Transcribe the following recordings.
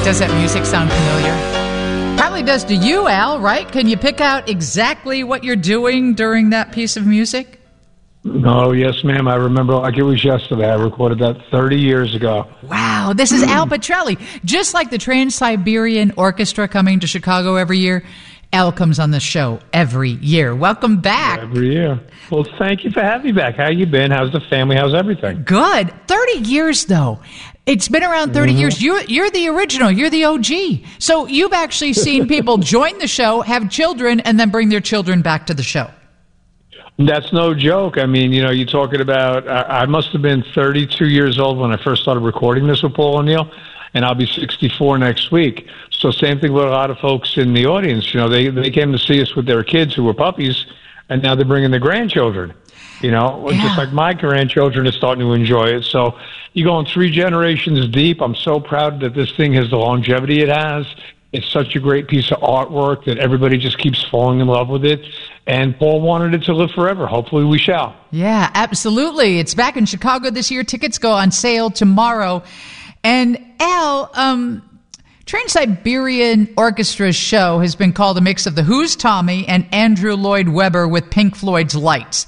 Does that music sound familiar? Probably does to you, Al, right? Can you pick out exactly what you're doing during that piece of music? Oh, yes, ma'am. I remember like it was yesterday. I recorded that 30 years ago. Wow, this is Al Pitrelli. Just like the Trans-Siberian Orchestra coming to Chicago every year, Al comes on the show every year. Welcome back. Every year. Well, thank you for having me back. How you been? How's the family? How's everything? Good. 30 years, though. It's been around 30 years. You're the original. You're the OG. So you've actually seen people join the show, have children, and then bring their children back to the show. That's no joke. I mean, you're talking about, I must have been 32 years old when I first started recording this with Paul O'Neill, and I'll be 64 next week. So same thing with a lot of folks in the audience. They came to see us with their kids who were puppies, and now they're bringing their grandchildren. Just like my grandchildren are starting to enjoy it. So you're going 3 generations deep. I'm so proud that this thing has the longevity it has. It's such a great piece of artwork that everybody just keeps falling in love with it. And Paul wanted it to live forever. Hopefully we shall. Yeah, absolutely. It's back in Chicago this year. Tickets go on sale tomorrow. And Al, Trans-Siberian Orchestra's show has been called a mix of the Who's Tommy and Andrew Lloyd Webber with Pink Floyd's Lights.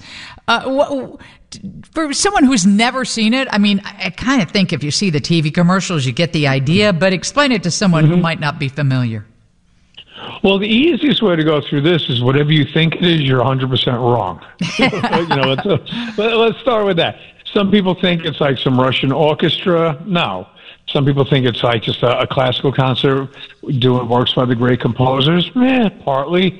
For someone who's never seen it, I mean, I kind of think if you see the TV commercials, you get the idea, but explain it to someone who might not be familiar. Well, the easiest way to go through this is whatever you think it is, you're 100% wrong. Let's start with that. Some people think it's like some Russian orchestra. No. Some people think it's like just a classical concert doing works by the great composers. Partly.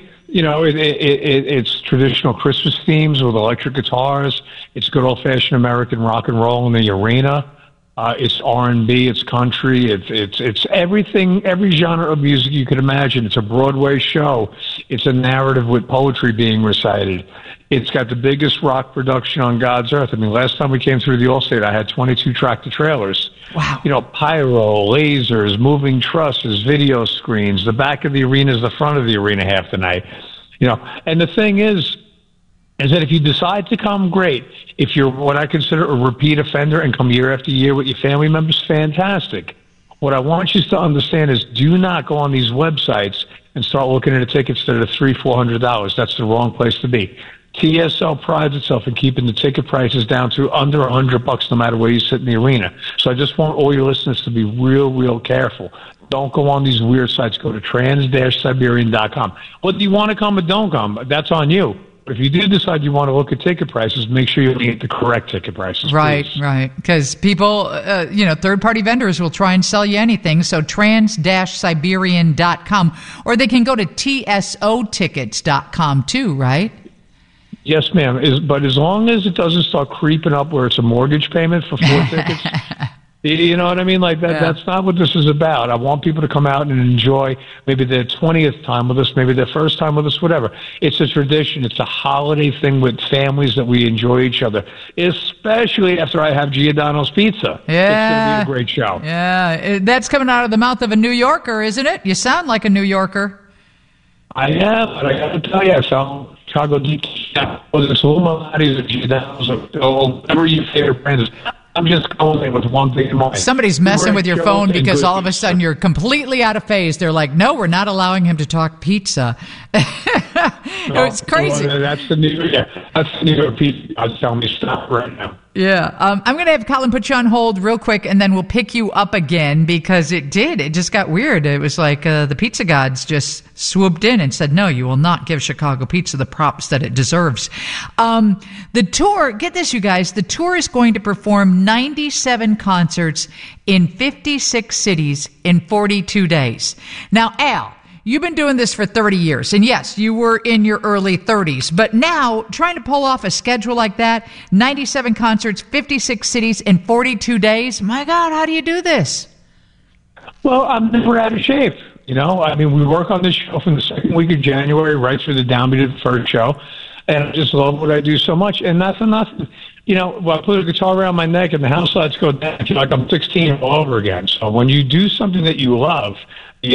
It's traditional Christmas themes with electric guitars. It's good old-fashioned American rock and roll in the arena. It's R&B. It's country. It's everything, every genre of music you could imagine. It's a Broadway show. It's a narrative with poetry being recited. It's got the biggest rock production on God's earth. I mean, last time we came through the Allstate, I had 22 tractor-trailers. Wow. Pyro, lasers, moving trusses, video screens. The back of the arena is the front of the arena half the night. And the thing is that if you decide to come, great. If you're what I consider a repeat offender and come year after year with your family members, fantastic. What I want you to understand is do not go on these websites and start looking at tickets that are $300-$400. That's the wrong place to be. TSL prides itself in keeping the ticket prices down to under $100 no matter where you sit in the arena. So I just want all your listeners to be real, real careful. Don't go on these weird sites. Go to trans-siberian.com. Whether you want to come or don't come, that's on you. But if you do decide you want to look at ticket prices, make sure you get the correct ticket prices. Right, please. right. Because people, third-party vendors will try and sell you anything. So trans-siberian.com. Or they can go to tsotickets.com too, right? Yes, ma'am. But as long as it doesn't start creeping up where it's a mortgage payment for 4 tickets, you know what I mean? Like that. Yeah. That's not what this is about. I want people to come out and enjoy maybe their 20th time with us, maybe their first time with us, whatever. It's a tradition. It's a holiday thing with families that we enjoy each other, especially after I have Giordano's Pizza. Yeah. It's going to be a great show. Yeah. That's coming out of the mouth of a New Yorker, isn't it? You sound like a New Yorker. I am, but I got to tell you, I found Chicago deep. Whether it's Illuminati's or Giordano's or whatever your favorite brand is, I'm just going with one thing in mind. Somebody's messing with your phone because all of a sudden you're completely out of phase. They're like, no, we're not allowing him to talk pizza. It's crazy. Well, that's the New York pizza. I was telling me stop right now. Yeah. I'm going to have Colin put you on hold real quick, and then we'll pick you up again because it just got weird. It was like the pizza gods just swooped in and said, no, you will not give Chicago pizza the props that it deserves. The tour, get this, you guys, the tour is going to perform 97 concerts in 56 cities in 42 days. Now, Al, you've been doing this for 30 years, and yes, you were in your early 30s, but now trying to pull off a schedule like that, 97 concerts, 56 cities in 42 days, my God, how do you do this? Well, I'm never out of shape. We work on this show from the second week of January right through the downbeat of the first show, and I just love what I do so much, and that's enough. I put a guitar around my neck and the house lights go down, I feel like I'm 16 all over again. So when you do something that you love,